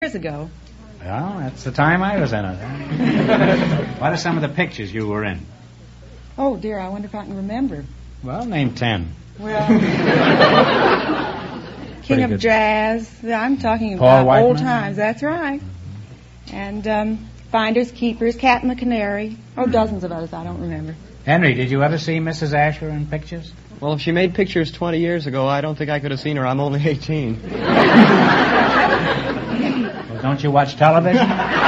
years ago. Well, that's the time I was in it. Huh? What are some of the pictures you were in? Oh, dear, I wonder if I can remember. Well, name 10. Well, King of good. Jazz. I'm talking Paul about Whiteman? old times. That's right. And Finders, Keepers, Cat and the Canary. Oh, dozens of others. I don't remember. Henry, did you ever see Mrs. Asher in pictures? Well, if she made pictures 20 years ago, I don't think I could have seen her. I'm only 18. Well, don't you watch television?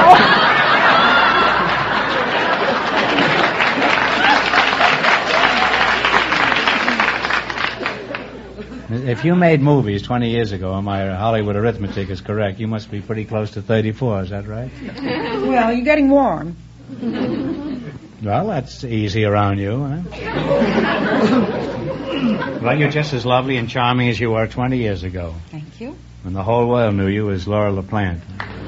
If you made movies 20 years ago, and my Hollywood arithmetic is correct, you must be pretty close to 34, is that right? Well, you're getting warm. Well, that's easy around you, huh? Well, you're just as lovely and charming as you were 20 years ago, Thank you. when the whole world knew you as Laura LaPlante.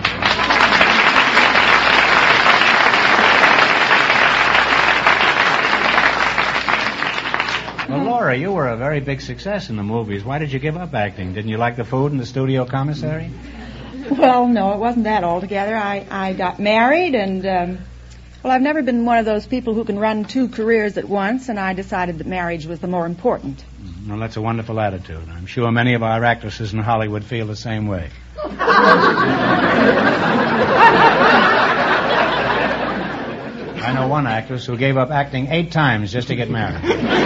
Well, Laura, you were a very big success in the movies. Why did you give up acting? Didn't you like the food in the studio commissary? Well, no, it wasn't that altogether. I got married and, well, I've never been one of those people who can run two careers at once, and I decided that marriage was the more important. Well, that's a wonderful attitude. I'm sure many of our actresses in Hollywood feel the same way. I know one actress who gave up acting 8 times just to get married.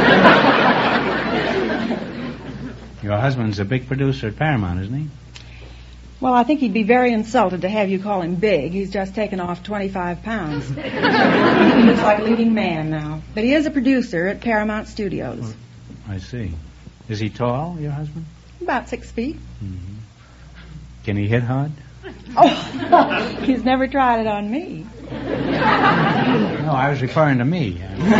Your husband's a big producer at Paramount, isn't he? Well, I think he'd be very insulted to have you call him big. He's just taken off 25 pounds. He looks like a leading man now. But he is a producer at Paramount Studios. I see. Is he tall, your husband? About 6 feet. Mm-hmm. Can he hit hard? Oh, he's never tried it on me. No, I was referring to me.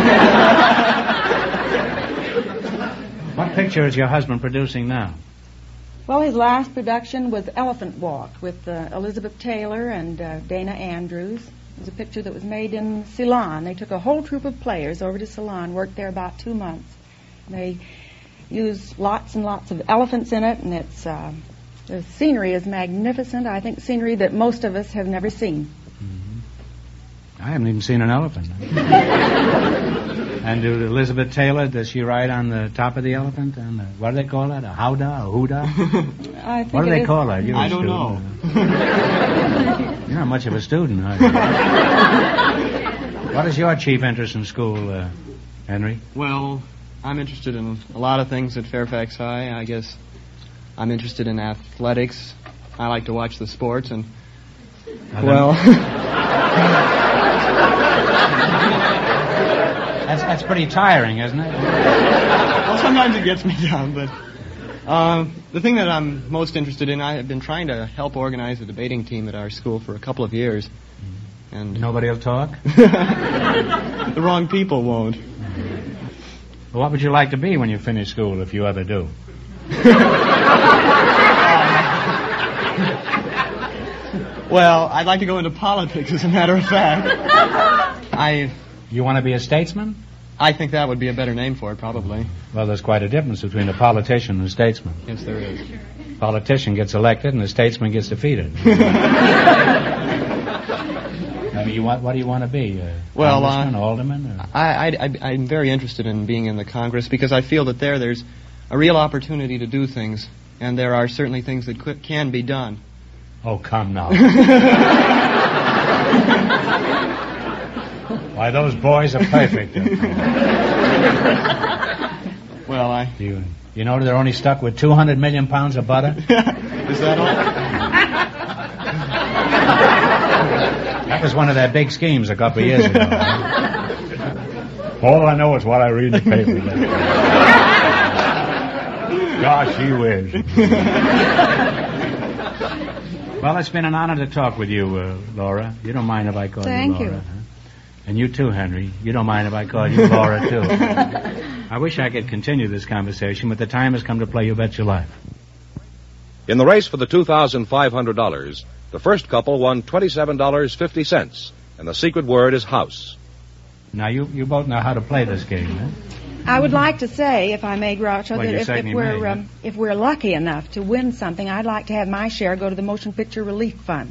What picture is your husband producing now? Well, his last production was Elephant Walk with Elizabeth Taylor and Dana Andrews. It was a picture that was made in Ceylon. They took a whole troop of players over to Ceylon, worked there about 2 months. They used lots and lots of elephants in it, and the scenery is magnificent. I think scenery that most of us have never seen. I haven't even seen an elephant. And Elizabeth Taylor, does she ride on the top of the elephant? And what do they call that? A howdah? A hoodah? I think What do it they is- call that? You're a I don't student. know. You're not much of a student, are you? What is your chief interest in school, Henry? Well, I'm interested in a lot of things at Fairfax High. I guess I'm interested in athletics. I like to watch the sports, and, well... That's pretty tiring, isn't it? Well, sometimes it gets me down, but the thing that I'm most interested in, I have been trying to help organize a debating team at our school for a couple of years, and Nobody will talk? the wrong people won't. Well, what would you like to be when you finish school, if you ever do? Well, I'd like to go into politics, as a matter of fact. You want to be a statesman? I think that would be a better name for it, probably. Well, there's quite a difference between a politician and a statesman. Yes, there is. Politician gets elected and the statesman gets defeated. I mean, what do you want to be? Well, Congressman, alderman? Or? I'm very interested in being in the Congress because I feel that there's a real opportunity to do things, and there are certainly things that can be done. Oh, come now. Why, those boys are perfect. Well, You know they're only stuck with 200 million pounds of butter? Is that all? That was one of their big schemes a couple of years ago. All I know is what I read in the paper. Gosh, he whiz. Well, it's been an honor to talk with you, Laura. You don't mind if I call Thank you Laura? you. Huh? And you too, Henry. You don't mind if I call you Laura, too? I wish I could continue this conversation, but the time has come to play You Bet Your Life. In the race for the $2,500, the first couple won $27.50, and the secret word is house. Now, you both know how to play this game, huh? I would like to say, if I may, Groucho, Well, you that certainly may, huh? if we're lucky enough to win something, I'd like to have my share go to the Motion Picture Relief Fund.